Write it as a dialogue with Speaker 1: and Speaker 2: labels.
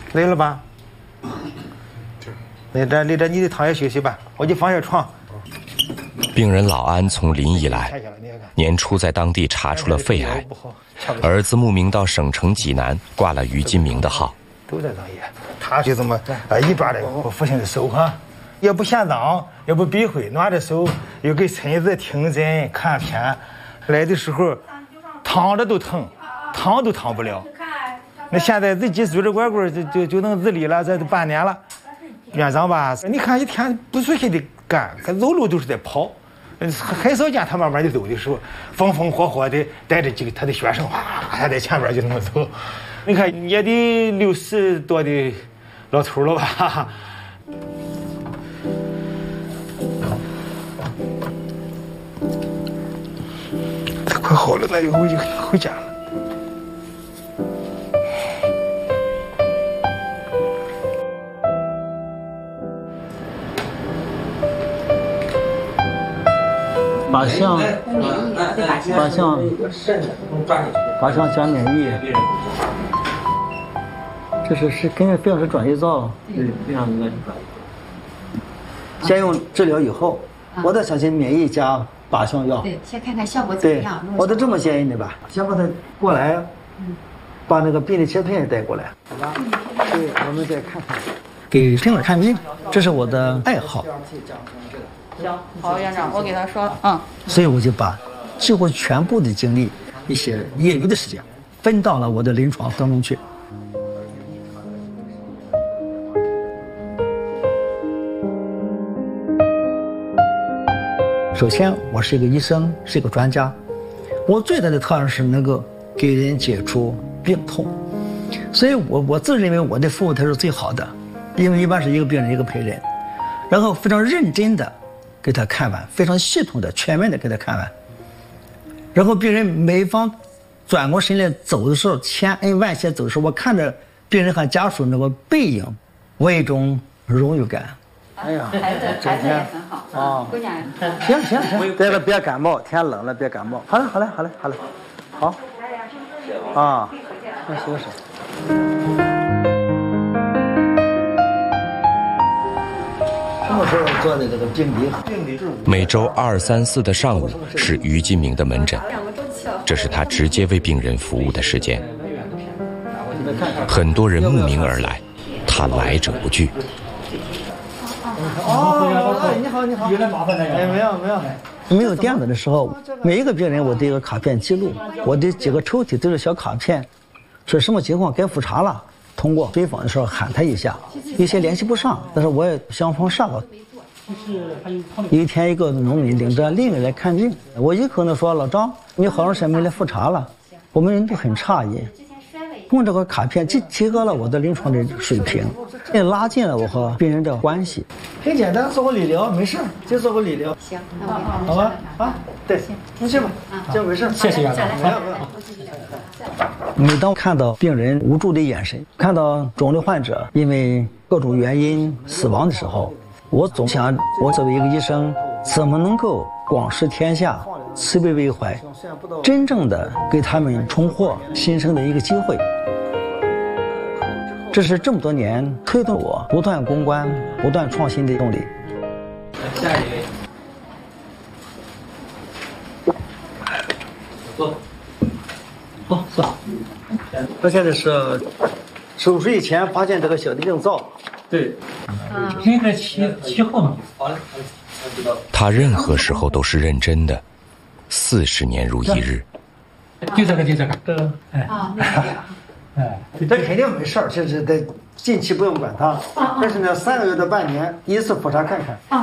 Speaker 1: 累了吧？累着，你得躺下休息吧，我就放下床。
Speaker 2: 病人老安从临沂来，年初在当地查出了肺癌，儿子慕名到省城济南挂了于金明的号。
Speaker 1: 都在当医院，他就这么一抓着我父亲的手哈，也不嫌脏，也不避讳，拿着手又给孙子听诊看片，来的时候躺着都疼，躺都躺不了。那现在自己拄着拐棍就能自理了，这都半年了。院长吧，你看一天不出去的干，他走路都是在跑，很少见他慢慢的走的时候，风风火火的带着几个他的学生，还在前边就那么走。你看也得60多的老头了吧？他快好了，那以后就回家了。
Speaker 3: 靶向加免疫，这是根据肺养室转移灶，对，非常的。先用治疗以后，我再相信免疫加靶向药。
Speaker 4: 对，先看看效果怎么样。
Speaker 3: 我都这么建议你吧，先把他过来，把那个病理切片也带过来，好吧？对，我们再看看，给病人看病，这是我的爱好。
Speaker 5: 行，好，院长，我给他说，
Speaker 3: 所以我就把几乎全部的精力，一些业余的时间，分到了我的临床当中去。首先，我是一个医生，是一个专家，我最大的特长是能够给人解除病痛，所以我自认为我的服务才是最好的，因为一般是一个病人一个陪人，然后非常认真的给他看完，非常系统的、全面的给他看完。然后病人每方转过身来走的时候，千恩万谢走的时候，我看着病人和家属那个背影，我有一种荣誉感。哎呀，
Speaker 4: 孩子也很好啊，姑娘。
Speaker 3: 行，这个别感冒，天冷了别感冒。好了，好。啊，那休息。什么时候做的这个病理？
Speaker 2: 每周2、3、4的上午是于金明的门诊，这是他直接为病人服务的时间。很多人慕名而来，他来者不拒。
Speaker 3: 你好，有点麻烦那个。没有电脑的时候，每一个病人我都有个卡片记录，我的几个抽屉都是小卡片，是什么情况该复查了。通过追访的时候喊他一下，有些联系不上，但是我也想方设法。有一天，一个农民领着另一个人来看病，我一口呢说：“老张，你好长时间没来复查了。”我们人都很诧异。用这个卡片既提高了我的临床的水平，也拉近了我和病人的关系。很简单，做个理疗没事，就做个理疗。
Speaker 4: 行，那我给他
Speaker 3: 好吧？对，你去吧，这没事。谢谢院长。不要。每当看到病人无助的眼神，看到肿瘤患者因为各种原因死亡的时候，我总想，我作为一个医生，怎么能够广施天下，慈悲为怀，真正的给他们重获新生的一个机会。这是这么多年推动我不断攻关、不断创新的动力。
Speaker 6: 下一位，
Speaker 3: 坐。他现在是手术以前发现这个小的病灶。
Speaker 6: 对，应该期后呢。好嘞。
Speaker 2: 他任何时候都是认真的，40年如一日。
Speaker 6: 就这个，
Speaker 3: 这肯定没事儿，就是得近期不用管它。但是呢，3个月到半年一次复查看看。